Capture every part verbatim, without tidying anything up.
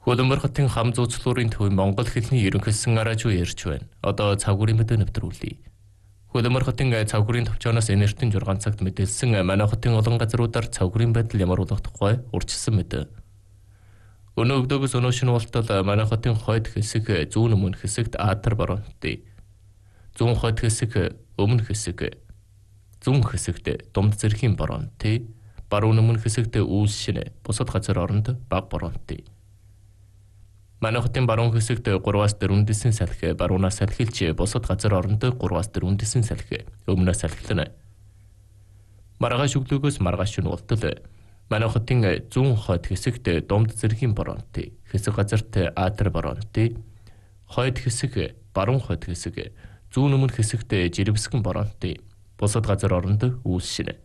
Хөлбөмбөр хотын хам зуучлуурын төв Монгол хэлний ерөнхийлсөн араж уу ярьж байна. Одоо цавгүрийн мэдээ нэвтрүүлье. Хөлбөмбөр хотын цавгүрийн төвчөөс энертийн жургаан цагт мэдээлсэн манай хотын олон газруудаар цавгүрийн байдал ямар болох тухай урьдчилсан мэдээ. Өнөө өглөөгөөс өнөө шинэ болтол манай хотын хойд хэсэг зүүн өмнө хэсэгт Аатар баруунтай. Зүүн хойд хэсэг өмнө хэсэг зүүн хэсэгт Думд зэргийн баруунтай. Баруун өмнө хэсэгт Үүс шинэ бусад газар оронд бага баруунтай. Манай хотын баруун хэсэгт гураваас дөрвөн дэсэн салхи баруунаас салхилж бусад газар оронд гураваас дөрвөн дэсэн салхи өмнөөс салхилна. Маргааш өглөөгөөс маргааш шөнө болтол манай хотын зүүн хойд хэсэгт Думд зэргийн баруунтай, хэсэг газарт Аатар баруунтай, хойд хэсэг баруун хойд хэсэг зүүн өмнө хэсэгт Жирэмсгэн баруунтай, бусад газар оронд Үүс шинэ.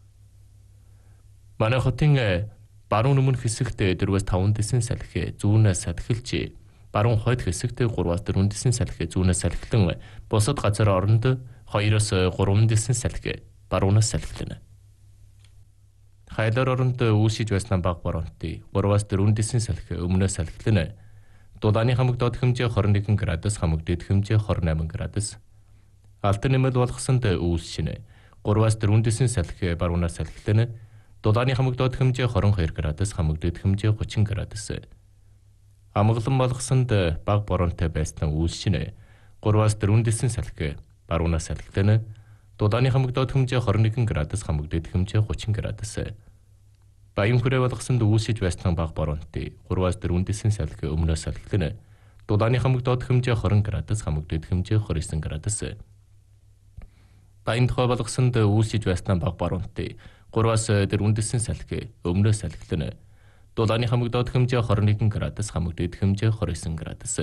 Манай хотын баруун өмнө хэсэгт дөрвөөс таван дэсэн салхи зүүнээс салхилж, баруун хойд хэсэгт гураваас дөрвөн дэсэн салхи зүүнээс салхилан, бусад газар оронд хоёроос гурван дэсэн салхи баруунаас салхилна. Хайлаар оронд үүсэж байсан бага баруунтай, гураваас дөрвөн дэсэн салхи өмнөөс салхилна. Дулааны хамаг доод хэмжээ хорин нэгэн градус, хамаг дэд хэмжээ хорин наман градус. Алтан нэмэл болгосонд Үүс шинэ, гураваас дөрвөн дэсэн салхи баруунаас салхилна. Дулааны хамаг доод хэмжээ хорин хоёр градус, хамаг дэд хэмжээ гучин градус. Амгалан болгосонд бага баруунтай байсан Үүс шинэ, гураваас дөрвөн дэсэн салхи баруунаас салхилна. Дулааны хамаг доод хэмжээ хорин нэгэн градус, хамаг дэд хэмжээ гучин градус. Баян хүрээ болгосонд үүсэж байсан бага баруунтай, гураваас дөрвөн дэсэн салхи өмнөөс салхилна. Дулааны хамаг доод хэмжээ хорин градус, хамаг дэд хэмжээ двадцать девять градус. Баян тухай болгосонд үүсэж байсан бага баруунтай, гураваас дөрвөн дэсэн салхи өмнөөс салхилна. Дулааны хамаг доод хэмжээ хорин нэгэн градус, хамаг дэд хэмжээ двадцать девять градус.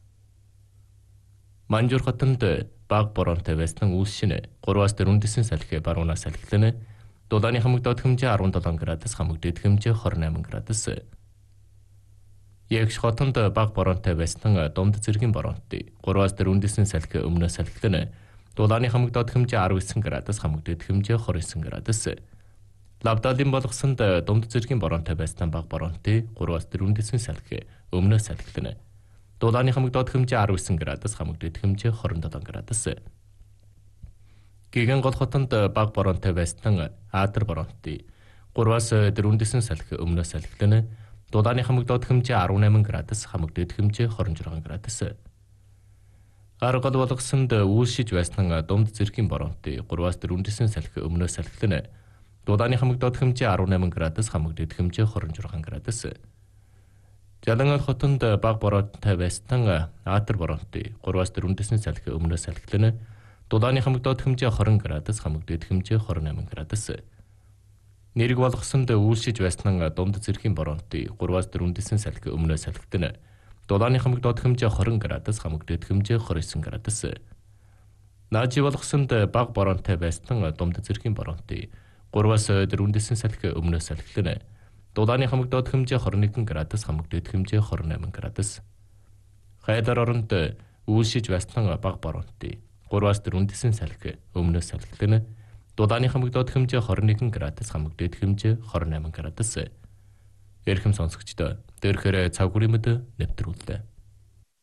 Манжуур хотонд бага баруунтай байсан Үүс шинэ, гураваас дөрвөн дэсэн салхи баруунаас салхилна. Дулааны хамаг доод хэмжээ дөрвөн градус, хамаг дэд хэмжээ двадцать восемь градус. Ягш хотонд бага баруунтай байсан Думд зэргийн баруунтай, гураваас дөрвөн дэсэн салхи өмнөөс салхилна. Дулааны хамаг доод хэмжээ десять градус, хамаг дэд хэмжээ двадцать девять градус. Лавдалын болгосонд Думд зэргийн баруунтай байсан бага баруунтай, гураваас дөрвөн дэсэн салхи өмнөөс салхилна. Дулааны хамаг доод хэмжээ десять градус, хамаг дэд хэмжээ двадцать seven градус. Гигэн гол хотонд бага баруунтай байсан Аатар баруунтай, гураваас дөрвөн дэсэн салхи өмнөөс салхилна. Дулааны хамаг доод хэмжээ eighteen градус, хамаг дэд хэмжээ twenty-six градус. Аргал болгосонд үүсэж байсан Думд зэргийн баруунтай, гураваас дөрвөн дэсэн салхи өмнөөс салхилна. Дулааны хамаг доод хэмжээ eighteen градус, хамаг дэд хэмжээ twenty-six градус. Жалангал хотонд бага баруунтай байсан Аатар баруунтай, гураваас дөрвөн дэсэн салхи өмнөөс салхилна. Дулааны хамаг доод хэмжээ twenty градус, хамаг дэд хэмжээ twenty-eight градус. Нэрэг болгосонд үүсэж байсан Думд зэргийн баруунтай, гураваас дөрвөн дэсэн салхи өмнөөс салхилна. Дулааны хамаг доод хэмжээ twenty градус, хамаг дэд хэмжээ thirty-nine градус. Наажи болгосонд бага баруунтай байсан Думд зэргийн баруунтай, гураваас дөрвөн дэсэн салхи өмнөөс салхилна. Дулааны хамаг доод хэмжээ twenty-one градус, хамаг дэд хэмжээ twenty-eight градус. Хайлаар оронд үүсэж байсан бага баруунтай, гураваас дөрвөн дэсэн салхи өмнөөс салхилна. Дулааны хамаг доод хэмжээ twenty-one градус, хамаг дэд хэмжээ twenty-eight градус. Эрхэм сонсогчдоо, дээрхээр цавгүрийн мэдээ нэвтрүүллээ.